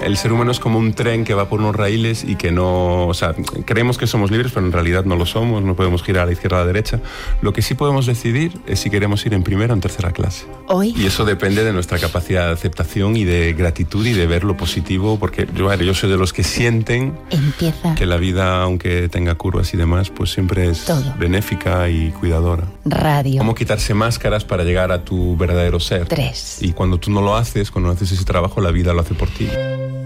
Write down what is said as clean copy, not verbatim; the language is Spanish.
el ser humano es como un tren que va por unos raíles y que no... O sea, creemos que somos libres, pero en realidad no lo somos, no podemos girar a la izquierda o a la derecha. Lo que sí podemos decidir es si queremos ir en primera o en tercera clase. Hoy. Y eso depende de nuestra capacidad de aceptación y de gratitud y de ver lo positivo, porque yo soy de los que sienten que la vida, aunque tenga curvas y demás, pues siempre es benéfica y cuidadora. Radio. Cómo quitarse máscaras para llegar a tu verdadero ser. 3. Y cuando tú no lo haces, cuando no haces ese trabajo, la vida lo hace por ti.